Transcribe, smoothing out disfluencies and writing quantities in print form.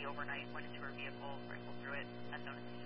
overnight, went into her vehicle, rifled through it, unknown